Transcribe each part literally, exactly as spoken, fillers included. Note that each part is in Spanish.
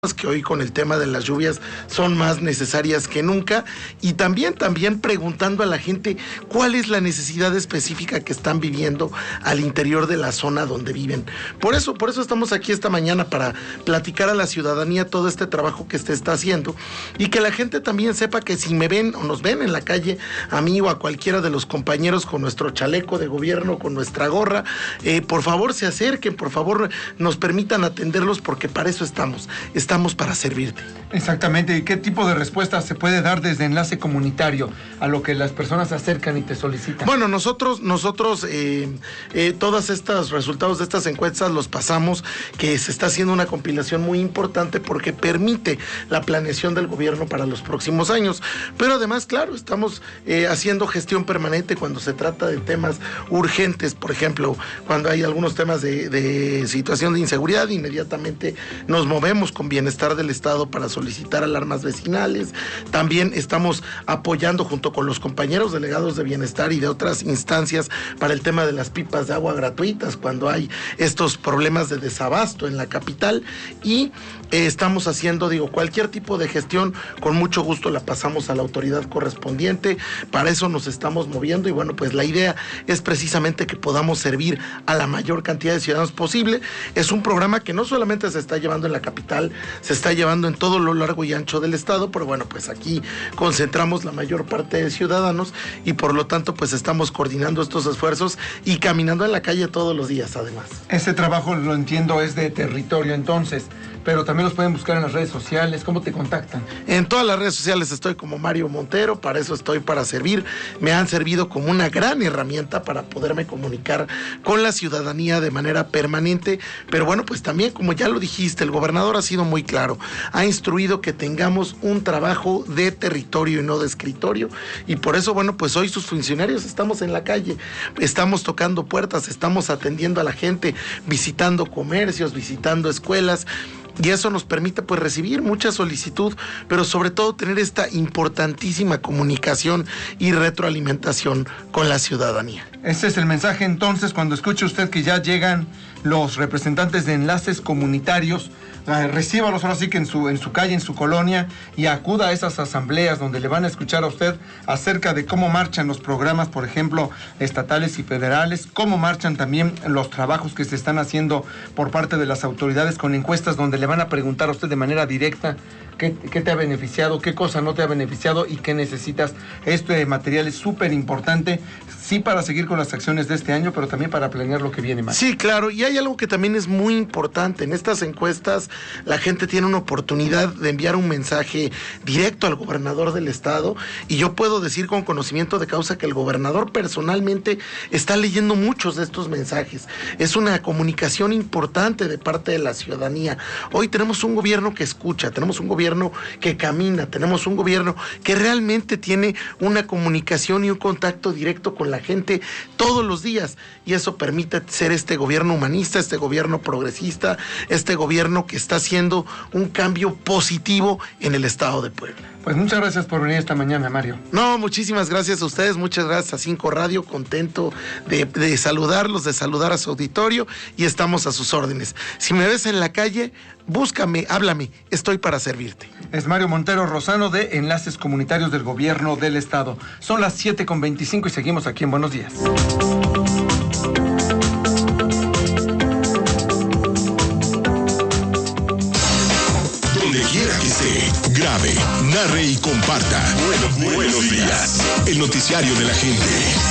que hoy con el tema de las lluvias son más necesarias que nunca, y también, también preguntando a la gente cuál es la necesidad específica que están viviendo al interior de la zona donde viven. Por eso, por eso estamos aquí esta mañana, para platicar a la ciudadanía todo este trabajo que se está haciendo, y que la gente también sepa que si me ven o nos ven en la calle, a mí o a cualquiera de los compañeros con nuestro chaleco de gobierno, con nuestra gorra, eh, por favor se acerquen, por favor nos permitan atenderlos, porque para eso estamos. Estamos para servirte. Exactamente. ¿Y qué tipo de respuesta se puede dar desde Enlace Comunitario a lo que las personas se acercan y te solicitan? Bueno, nosotros, nosotros eh, eh, todos estos resultados de estas encuestas los pasamos, que se está haciendo una compilación muy importante porque permite la planeación del gobierno para los próximos años. Pero además, claro, estamos eh, haciendo gestión permanente cuando se trata de temas urgentes. Por ejemplo, cuando hay algunos temas de, de situación de inseguridad, inmediatamente nos movemos con Bienestar del Estado para solicitar alarmas vecinales. También estamos apoyando junto con los compañeros delegados de Bienestar y de otras instancias para el tema de las pipas de agua gratuitas cuando hay estos problemas de desabasto en la capital, y eh, estamos haciendo, digo, cualquier tipo de gestión, con mucho gusto la pasamos a la autoridad correspondiente. Para eso nos estamos moviendo, y bueno, pues la idea es precisamente que podamos servir a la mayor cantidad de ciudadanos posible. Es un programa que no solamente se está llevando en la capital, se está llevando en todo lo largo y ancho del estado, pero bueno, pues aquí concentramos la mayor parte de ciudadanos, y por lo tanto pues estamos coordinando estos esfuerzos y caminando en la calle todos los días además. Ese trabajo, lo entiendo, es de territorio entonces, pero también los pueden buscar en las redes sociales. ¿Cómo te contactan? En todas las redes sociales estoy como Mario Montero, para eso estoy, para servir. Me han servido como una gran herramienta para poderme comunicar con la ciudadanía de manera permanente, pero bueno, pues también, como ya lo dijiste, el gobernador ha sido muy claro, ha instruido que tengamos un trabajo de territorio y no de escritorio, y por eso, bueno, pues hoy sus funcionarios estamos en la calle, estamos tocando puertas, estamos atendiendo a la gente, visitando comercios, visitando escuelas, y eso nos permite pues recibir mucha solicitud, pero sobre todo tener esta importantísima comunicación y retroalimentación con la ciudadanía. Ese es el mensaje entonces, cuando escuche usted que ya llegan los representantes de enlaces comunitarios, eh, recíbalos ahora sí que en su, en su calle, en su colonia, y acuda a esas asambleas donde le van a escuchar a usted acerca de cómo marchan los programas, por ejemplo, estatales y federales, cómo marchan también los trabajos que se están haciendo por parte de las autoridades, con encuestas donde le van a preguntar a usted de manera directa qué, qué te ha beneficiado, qué cosa no te ha beneficiado y qué necesitas. Este material es súper importante, sí, para seguir con las acciones de este año, pero también para planear lo que viene más. Sí, claro, y hay algo que también es muy importante. En estas encuestas la gente tiene una oportunidad de enviar un mensaje directo al gobernador del estado, y yo puedo decir con conocimiento de causa que el gobernador personalmente está leyendo muchos de estos mensajes. Es una comunicación importante de parte de la ciudadanía. Hoy tenemos un gobierno que escucha, tenemos un gobierno que camina, tenemos un gobierno que realmente tiene una comunicación y un contacto directo con la gente todos los días, y eso permite ser este gobierno humanista, este gobierno progresista, este gobierno que está haciendo un cambio positivo en el estado de Puebla. Pues muchas gracias por venir esta mañana, Mario. No, muchísimas gracias a ustedes, muchas gracias a Cinco Radio, contento de, de saludarlos, de saludar a su auditorio, y estamos a sus órdenes. Si me ves en la calle, búscame, háblame, estoy para servirte. Es Mario Montero Rosano, de Enlaces Comunitarios del Gobierno del Estado. Son las siete con veinticinco y seguimos aquí en Buenos Días. Donde quiera que esté, grabe, narre y comparta. Buenos, buenos días. El noticiario de la gente.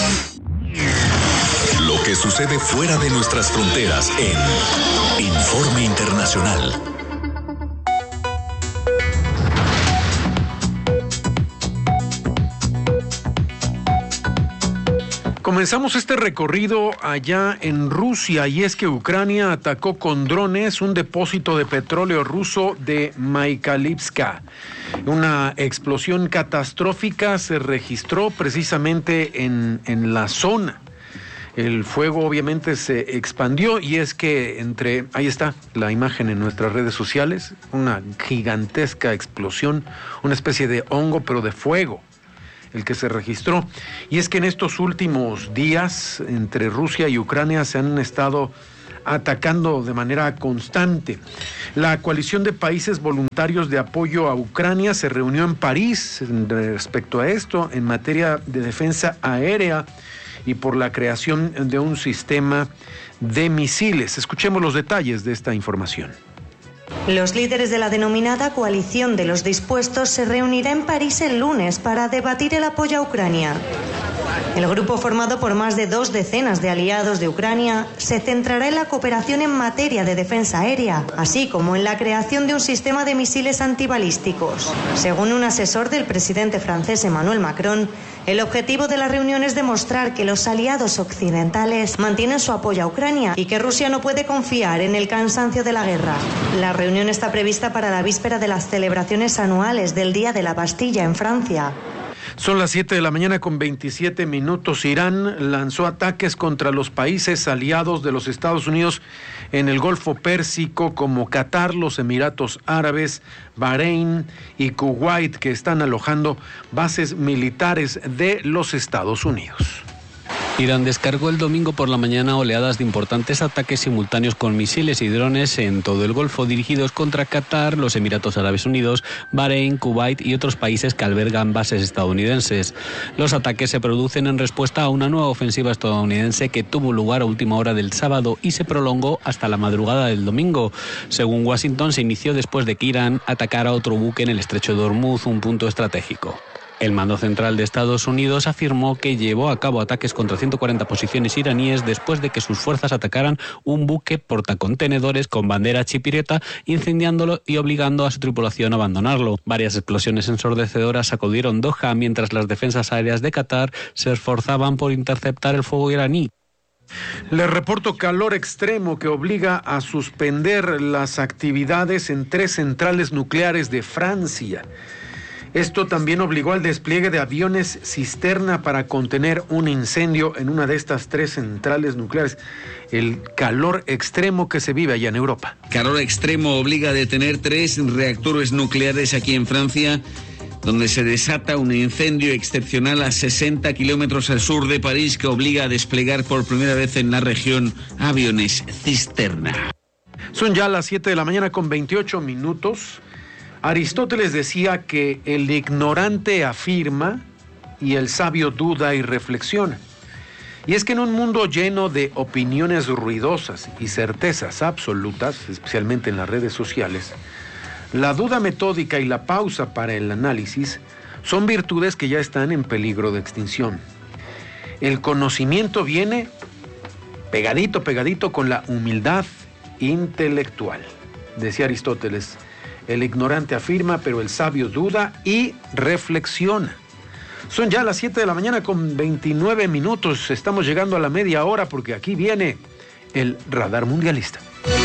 Lo que sucede fuera de nuestras fronteras en Informe Internacional. Comenzamos este recorrido allá en Rusia, y es que Ucrania atacó con drones un depósito de petróleo ruso de Mykolaiv. Una explosión catastrófica se registró precisamente en, en la zona. El fuego obviamente se expandió, y es que entre, ahí está la imagen en nuestras redes sociales, una gigantesca explosión, una especie de hongo pero de fuego, el que se registró. Y es que en estos últimos días entre Rusia y Ucrania se han estado atacando de manera constante. La coalición de países voluntarios de apoyo a Ucrania se reunió en París respecto a esto en materia de defensa aérea y por la creación de un sistema de misiles. Escuchemos los detalles de esta información. Los líderes de la denominada Coalición de los Dispuestos se reunirá en París el lunes para debatir el apoyo a Ucrania. El grupo, formado por más de dos decenas de aliados de Ucrania, se centrará en la cooperación en materia de defensa aérea, así como en la creación de un sistema de misiles antibalísticos. Según un asesor del presidente francés Emmanuel Macron, el objetivo de la reunión es demostrar que los aliados occidentales mantienen su apoyo a Ucrania y que Rusia no puede confiar en el cansancio de la guerra. La reunión está prevista para la víspera de las celebraciones anuales del Día de la Bastilla en Francia. Son las siete de la mañana con veintisiete minutos. Irán lanzó ataques contra los países aliados de los Estados Unidos en el Golfo Pérsico como Qatar, los Emiratos Árabes, Bahrein y Kuwait, que están alojando bases militares de los Estados Unidos. Irán descargó el domingo por la mañana oleadas de importantes ataques simultáneos con misiles y drones en todo el Golfo dirigidos contra Qatar, los Emiratos Árabes Unidos, Bahrein, Kuwait y otros países que albergan bases estadounidenses. Los ataques se producen en respuesta a una nueva ofensiva estadounidense que tuvo lugar a última hora del sábado y se prolongó hasta la madrugada del domingo. Según Washington, se inició después de que Irán atacara otro buque en el estrecho de Hormuz, un punto estratégico. El mando central de Estados Unidos afirmó que llevó a cabo ataques contra ciento cuarenta posiciones iraníes después de que sus fuerzas atacaran un buque portacontenedores con bandera chipriota, incendiándolo y obligando a su tripulación a abandonarlo. Varias explosiones ensordecedoras sacudieron Doha mientras las defensas aéreas de Qatar se esforzaban por interceptar el fuego iraní. Les reporto calor extremo que obliga a suspender las actividades en tres centrales nucleares de Francia. Esto también obligó al despliegue de aviones cisterna para contener un incendio en una de estas tres centrales nucleares. El calor extremo que se vive allá en Europa. Calor extremo obliga a detener tres reactores nucleares aquí en Francia, donde se desata un incendio excepcional a sesenta kilómetros al sur de París que obliga a desplegar por primera vez en la región aviones cisterna. Son ya las siete de la mañana con veintiocho minutos. Aristóteles decía que el ignorante afirma y el sabio duda y reflexiona. Y es que en un mundo lleno de opiniones ruidosas y certezas absolutas, especialmente en las redes sociales, la duda metódica y la pausa para el análisis son virtudes que ya están en peligro de extinción. El conocimiento viene pegadito, pegadito con la humildad intelectual. Decía Aristóteles, el ignorante afirma, pero el sabio duda y reflexiona. Son ya las siete de la mañana con veintinueve minutos. Estamos llegando a la media hora porque aquí viene el Radar Mundialista.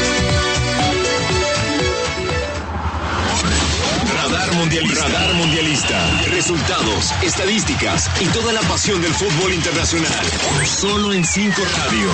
Radar Mundialista. Radar Mundialista. Resultados, estadísticas y toda la pasión del fútbol internacional. Solo en cinco Radio.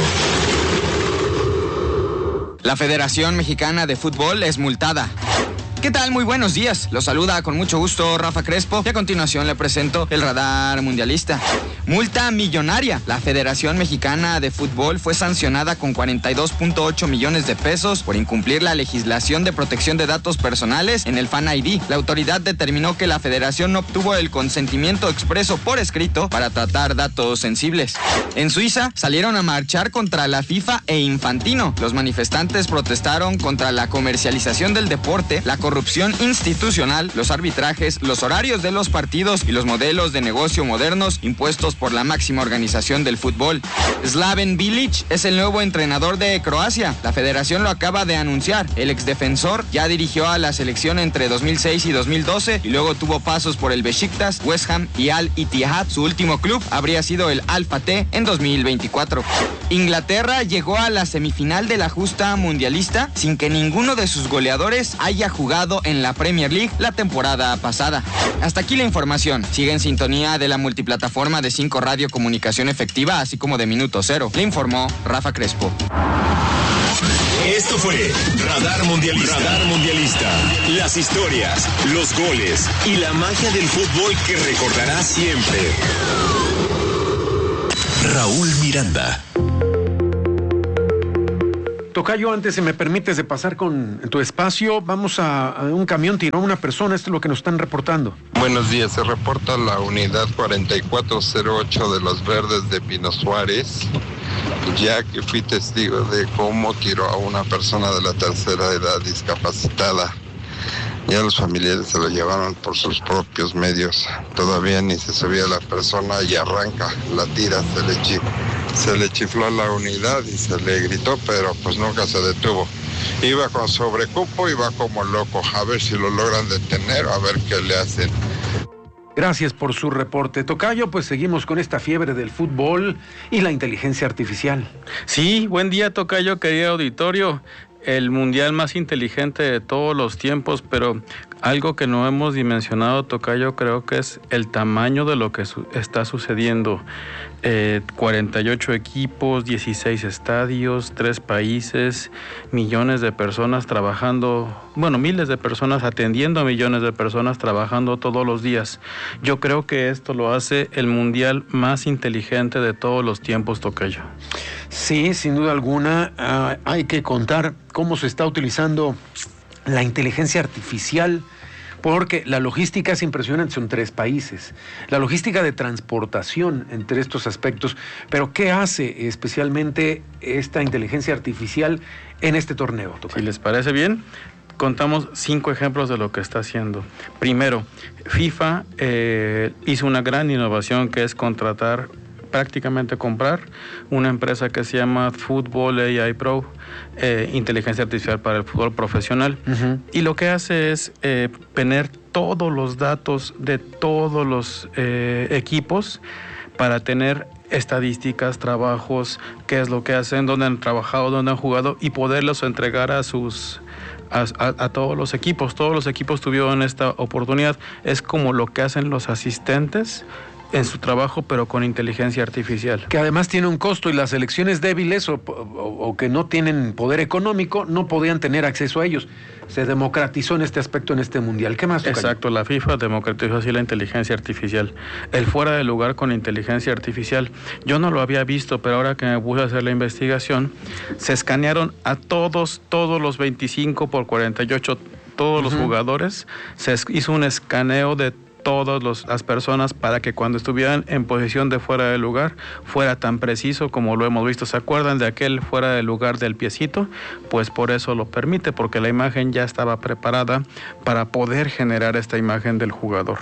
La Federación Mexicana de Fútbol es multada. ¿Qué tal? Muy buenos días. Los saluda con mucho gusto Rafa Crespo y a continuación le presento el Radar Mundialista. Multa millonaria. La Federación Mexicana de Fútbol fue sancionada con cuarenta y dos punto ocho millones de pesos por incumplir la legislación de protección de datos personales en el Fan I D. La autoridad determinó que la federación no obtuvo el consentimiento expreso por escrito para tratar datos sensibles. En Suiza salieron a marchar contra la FIFA e Infantino. Los manifestantes protestaron contra la comercialización del deporte, la corrupción institucional, los arbitrajes, los horarios de los partidos y los modelos de negocio modernos impuestos por la máxima organización del fútbol. Slaven Bilic es el nuevo entrenador de Croacia. La federación lo acaba de anunciar. El exdefensor ya dirigió a la selección entre dos mil seis y dos mil doce y luego tuvo pasos por el Besiktas, West Ham y Al Ittihad. Su último club habría sido el Al Fateh en dos mil veinticuatro. Inglaterra llegó a la semifinal de la justa mundialista sin que ninguno de sus goleadores haya jugado en la Premier League la temporada pasada. Hasta aquí la información. Sigue en sintonía de la multiplataforma de cinco Radio Comunicación Efectiva, así como de Minuto Cero. Le informó Rafa Crespo. Esto fue Radar Mundialista. Radar Mundialista. Las historias, los goles y la magia del fútbol que recordarás siempre. Raúl Miranda. Tocayo, antes, si me permites de pasar con tu espacio, vamos a, a un camión tiró a una persona, esto es lo que nos están reportando. Buenos días, se reporta la unidad cuarenta y cuatro cero ocho de Los Verdes de Pino Suárez, ya que fui testigo de cómo tiró a una persona de la tercera edad discapacitada. Ya los familiares se lo llevaron por sus propios medios. Todavía ni se subía la persona y arranca, la tira, se le, chi se le chifló a la unidad y se le gritó, pero pues nunca se detuvo. Iba con sobrecupo y va como loco. A ver si lo logran detener, a ver qué le hacen. Gracias por su reporte. Tocayo, pues seguimos con esta fiebre del fútbol y la inteligencia artificial. Sí, buen día, Tocayo, querido auditorio. El mundial más inteligente de todos los tiempos, pero algo que no hemos dimensionado, Tocayo, creo que es el tamaño de lo que su está sucediendo. Eh, cuarenta y ocho equipos, dieciséis estadios, tres países, millones de personas trabajando, bueno, miles de personas atendiendo a millones de personas trabajando todos los días. Yo creo que esto lo hace el mundial más inteligente de todos los tiempos, Tocayo. Sí, sin duda alguna, uh, hay que contar cómo se está utilizando la inteligencia artificial, porque la logística es impresionante, son tres países. La logística de transportación entre estos aspectos, pero ¿qué hace especialmente esta inteligencia artificial en este torneo? Si les parece bien, contamos cinco ejemplos de lo que está haciendo. Primero, FIFA eh, hizo una gran innovación que es contratar, prácticamente comprar una empresa que se llama Football A I Pro, eh, inteligencia artificial para el fútbol profesional. Uh-huh. Y lo que hace es eh, tener todos los datos de todos los eh, equipos para tener estadísticas, trabajos, qué es lo que hacen, dónde han trabajado, dónde han jugado y poderlos entregar a sus A, a, a todos los equipos. Todos los equipos tuvieron esta oportunidad. Es como lo que hacen los asistentes en su trabajo, pero con inteligencia artificial. Que además tiene un costo, y las selecciones débiles o, o, o que no tienen poder económico no podían tener acceso a ellos. Se democratizó en este aspecto en este mundial. ¿Qué más? Exacto, la FIFA democratizó así la inteligencia artificial. El fuera de lugar con inteligencia artificial. Yo no lo había visto, pero ahora que me puse a hacer la investigación, se escanearon a todos, todos los veinticinco por cuarenta y ocho, todos uh-huh. los jugadores. Se hizo un escaneo de todas las personas para que cuando estuvieran en posición de fuera de lugar fuera tan preciso como lo hemos visto. ¿Se acuerdan de aquel fuera de lugar del piecito? Pues por eso lo permite, porque la imagen ya estaba preparada para poder generar esta imagen del jugador.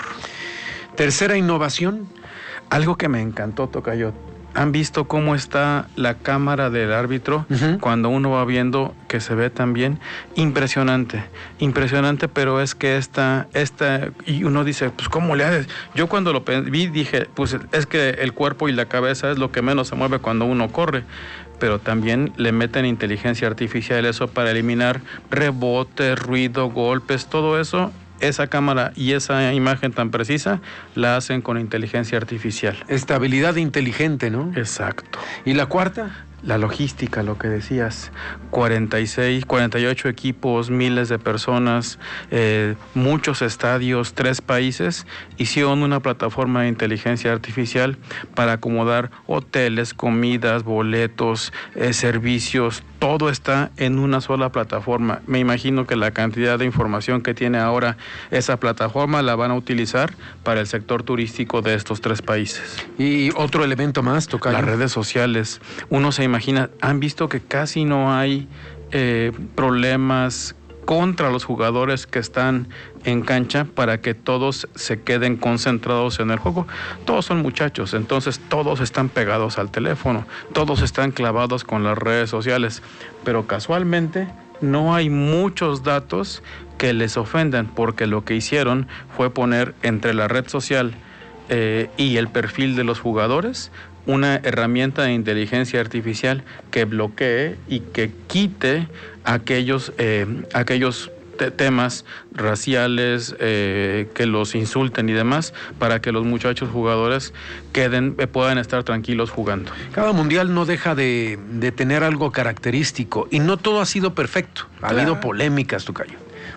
Tercera innovación. Algo que me encantó, Tocayo. ¿Han visto cómo está la cámara del árbitro uh-huh. cuando uno va viendo que se ve tan bien? Impresionante, impresionante, pero es que esta, esta, y uno dice, pues ¿cómo le haces? Yo cuando lo vi dije, pues es que el cuerpo y la cabeza es lo que menos se mueve cuando uno corre, pero también le meten inteligencia artificial eso para eliminar rebotes, ruido, golpes, todo eso. Esa cámara y esa imagen tan precisa la hacen con inteligencia artificial. Estabilidad inteligente, ¿no? Exacto. ¿Y la cuarta? La logística, lo que decías, cuarenta y seis, cuarenta y ocho equipos, miles de personas, eh, muchos estadios, tres países, hicieron una plataforma de inteligencia artificial para acomodar hoteles, comidas, boletos, eh, servicios, todo está en una sola plataforma. Me imagino que la cantidad de información que tiene ahora esa plataforma la van a utilizar para el sector turístico de estos tres países. Y otro elemento más, Tocayo. Las redes sociales. Uno se imagina, han visto que casi no hay eh, problemas contra los jugadores que están en cancha para que todos se queden concentrados en el juego. Todos son muchachos, entonces todos están pegados al teléfono, todos están clavados con las redes sociales, pero casualmente no hay muchos datos que les ofendan, porque lo que hicieron fue poner entre la red social eh, y el perfil de los jugadores una herramienta de inteligencia artificial que bloquee y que quite aquellos, eh, aquellos te temas raciales, eh, que los insulten y demás, para que los muchachos jugadores queden, eh, puedan estar tranquilos jugando. Cada mundial no deja de, de tener algo característico, y no todo ha sido perfecto. Ha claro. habido polémicas, Tocayo.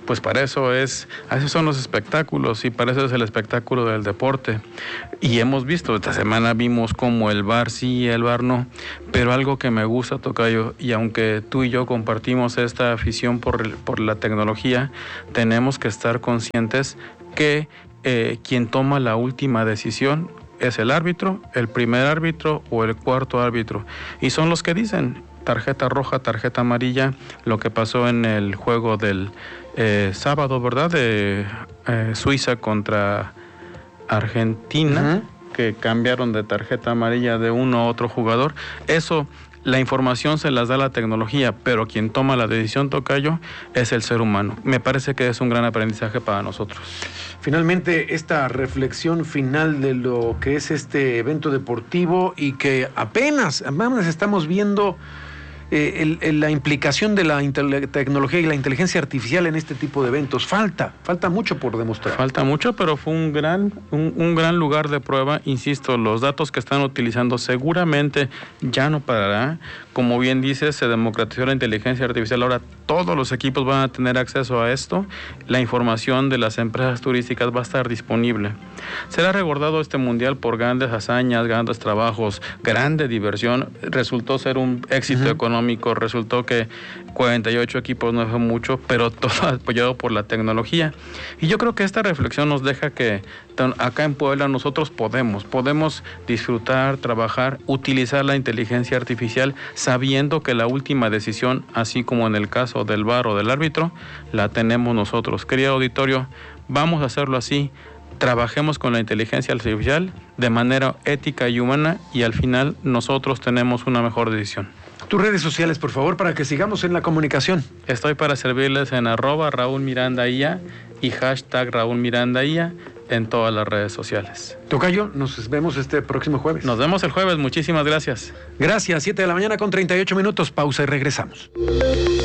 pues para eso es, esos son los espectáculos y para eso es el espectáculo del deporte. Y hemos visto, esta semana vimos como el V A R sí, el V A R no, pero algo que me gusta, Tocayo, y aunque tú y yo compartimos esta afición por, por la tecnología, tenemos que estar conscientes que eh, quien toma la última decisión es el árbitro, el primer árbitro o el cuarto árbitro. Y son los que dicen tarjeta roja, tarjeta amarilla, lo que pasó en el juego del eh, sábado, ¿verdad? De eh, Suiza contra Argentina, uh-huh. que cambiaron de tarjeta amarilla de uno a otro jugador. Eso, la información se las da la tecnología, pero quien toma la decisión, Tocayo, es el ser humano. Me parece que es un gran aprendizaje para nosotros. Finalmente, esta reflexión final de lo que es este evento deportivo y que apenas, apenas estamos viendo eh, el, el, la implicación de la tecnología y la inteligencia artificial en este tipo de eventos. Falta, falta mucho por demostrar. Falta mucho, pero fue un gran, un, un gran lugar de prueba. Insisto, los datos que están utilizando seguramente ya no parará. Como bien dices, se democratizó la inteligencia artificial. Ahora todos los equipos van a tener acceso a esto. La información de las empresas turísticas va a estar disponible. Será recordado este mundial por grandes hazañas, grandes trabajos, grande diversión. Resultó ser un éxito uh-huh. económico. Resultó que cuarenta y ocho equipos no fue mucho, pero todo apoyado por la tecnología. Y yo creo que esta reflexión nos deja que acá en Puebla nosotros podemos, podemos disfrutar, trabajar, utilizar la inteligencia artificial, sabiendo que la última decisión, así como en el caso del V A R o del árbitro, la tenemos nosotros. Querido auditorio, vamos a hacerlo así. Trabajemos con la inteligencia artificial de manera ética y humana y al final nosotros tenemos una mejor decisión. Tus redes sociales, por favor, para que sigamos en la comunicación. Estoy para servirles en arroba Raúl Miranda I A y hashtag Raúl Miranda I A en todas las redes sociales. Tocayo, nos vemos este próximo jueves. Nos vemos el jueves, muchísimas gracias. Gracias, siete de la mañana con treinta y ocho minutos, pausa y regresamos.